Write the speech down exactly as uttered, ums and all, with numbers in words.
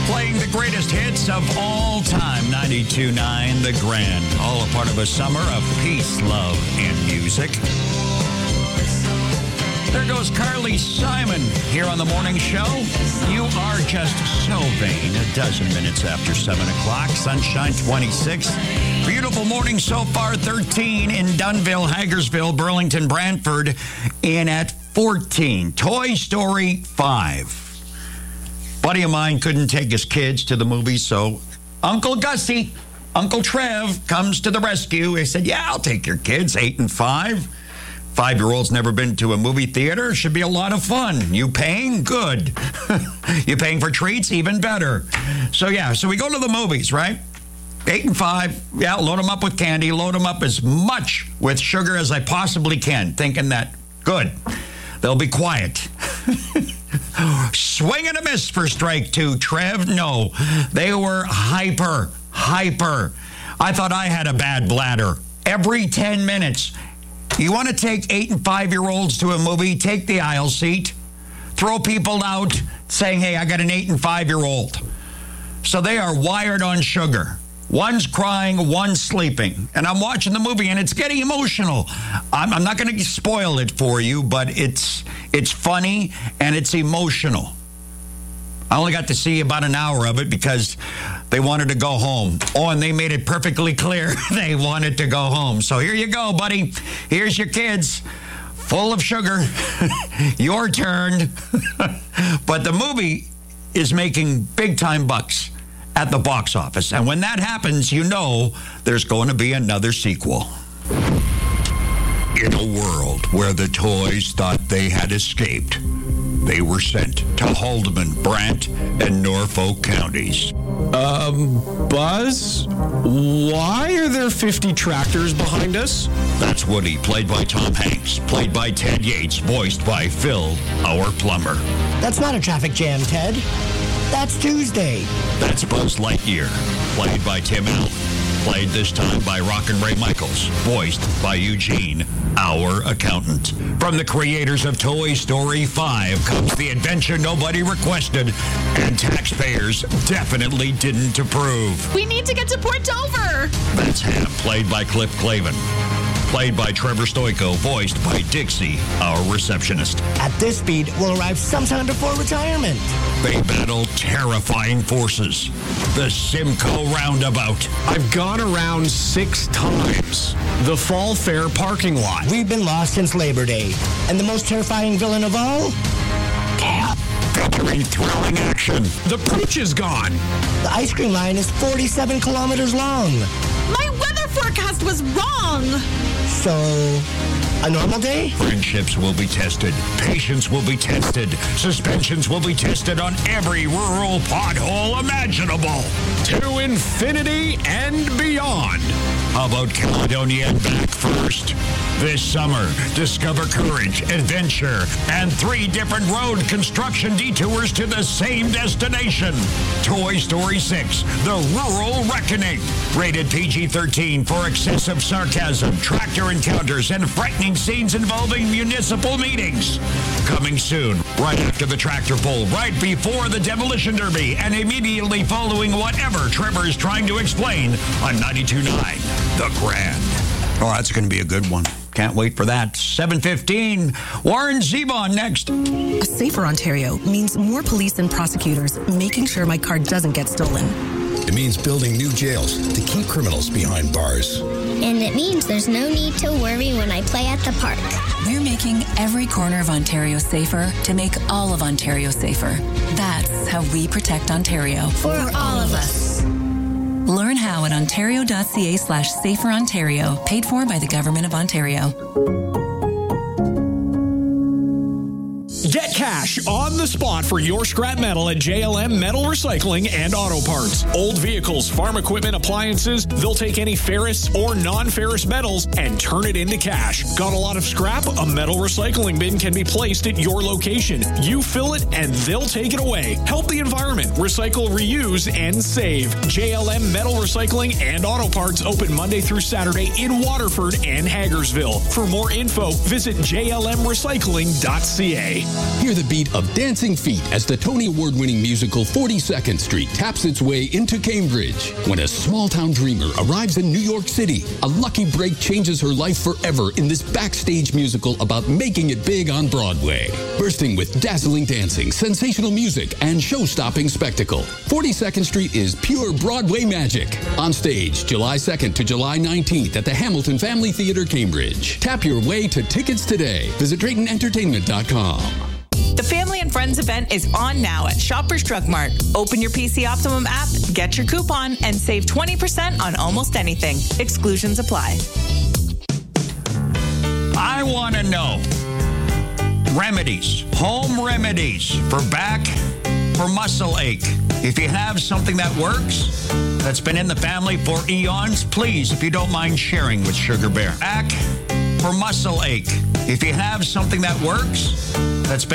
Playing the greatest hits of all time. ninety-two point nine The Grand. All a part of a summer of peace, love, and music. There goes Carly Simon here on the morning show. You are just so vain. A dozen minutes after seven o'clock. Sunshine twenty-six. Beautiful morning so far. thirteen in Dunnville, Hagersville, Burlington, Brantford. In at fourteen. Toy Story five. Buddy of mine couldn't take his kids to the movies, so Uncle Gussie, Uncle Trev comes to the rescue. He said, yeah, I'll take your kids, eight and five. Five-year-old's never been to a movie theater. Should be a lot of fun. You paying? Good. You paying for treats? Even better. So, yeah, so we go to the movies, right? Eight and five. Yeah, load them up with candy. Load them up as much with sugar as I possibly can, thinking that, good, they'll be quiet. Swing and a miss for strike two. Trev, no. They were hyper, hyper. I thought I had a bad bladder. Every ten minutes. You want to take eight and five-year-olds to a movie, take the aisle seat, throw people out saying, hey, I got an eight and five-year-old. So they are wired on sugar. One's crying, one's sleeping. And I'm watching the movie, and it's getting emotional. I'm, I'm not going to spoil it for you, but it's it's funny, and it's emotional. I only got to see about an hour of it because they wanted to go home. Oh, and they made it perfectly clear they wanted to go home. So here you go, buddy. Here's your kids, full of sugar. Your turn. But the movie is making big-time bucks at the box office. And when that happens, you know there's going to be another sequel. In a world where the toys thought they had escaped, they were sent to Haldeman, Brant, and Norfolk counties. Um, Buzz, why are there fifty tractors behind us? That's Woody, played by Tom Hanks, played by Ted Yates, voiced by Phil, our plumber. That's not a traffic jam, Ted. That's Tuesday. That's Buzz Lightyear, played by Tim Allen, played this time by Rockin' Ray Michaels, voiced by Eugene, our accountant. From the creators of Toy Story five comes the adventure nobody requested and taxpayers definitely didn't approve. We need to get to Port Dover. That's Ham, played by Cliff Clavin, played by Trevor Stoico, voiced by Dixie, our receptionist. At this speed, we'll arrive sometime before retirement. They battle terrifying forces. The Simcoe Roundabout. I've gone around six times. The Fall Fair parking lot. We've been lost since Labor Day. And the most terrifying villain of all? Tail. Featuring thrilling action. The Pooch is gone. The ice cream line is forty-seven kilometers long. My weather forecast was wrong. So, a normal day? Friendships will be tested. Patience will be tested. Suspensions will be tested on every rural pothole imaginable. To infinity and beyond. How about Caledonia and back first? This summer, discover courage, adventure, and three different road construction detours to the same destination. Toy Story six, The Rural Reckoning. Rated P G thirteen for excessive sarcasm, tractor encounters, and frightening scenes involving municipal meetings. Coming soon, right after the tractor pull, right before the demolition derby, and immediately following whatever Trevor is trying to explain on ninety-two point nine The Grand. Oh, that's going to be a good one. Can't wait for that. seven fifteen, Warren Zevon next. A safer Ontario means more police and prosecutors making sure my car doesn't get stolen. It means building new jails to keep criminals behind bars. And it means there's no need to worry when I play at the park. We're making every corner of Ontario safer to make all of Ontario safer. That's how we protect Ontario. For, For all of us. Learn how at ontario.ca slash safer Ontario, paid for by the Government of Ontario. Get cash on the spot for your scrap metal at J L M Metal Recycling and Auto Parts. Old vehicles, farm equipment, appliances, they'll take any ferrous or non-ferrous metals and turn it into cash. Got a lot of scrap? A metal recycling bin can be placed at your location. You fill it and they'll take it away. Help the environment. Recycle, reuse, and save. J L M Metal Recycling and Auto Parts open Monday through Saturday in Waterford and Hagersville. For more info, visit j l m recycling dot c a. Hear the beat of dancing feet as the Tony Award-winning musical forty-second Street taps its way into Cambridge. When a small-town dreamer arrives in New York City, a lucky break changes her life forever in this backstage musical about making it big on Broadway. Bursting with dazzling dancing, sensational music, and show-stopping spectacle, forty-second Street is pure Broadway magic. On stage, July second to July nineteenth at the Hamilton Family Theater, Cambridge. Tap your way to tickets today. Visit Drayton Entertainment dot com. The Family and Friends event is on now at Shoppers Drug Mart. Open your P C Optimum app, get your coupon, and save twenty percent on almost anything. Exclusions apply. I want to know remedies, home remedies for back, for muscle ache. If you have something that works, that's been in the family for eons, please, if you don't mind sharing with Sugar Bear. Back, for muscle ache. If you have something that works, that's been